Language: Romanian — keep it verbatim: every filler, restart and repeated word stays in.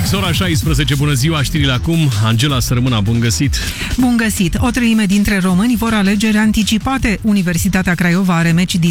Ora șaisprezece, bună ziua, știrile acum. Angela Sărmâna, bun găsit. Bun găsit. O treime dintre români vor alegeri anticipate. Universitatea Craiova are meci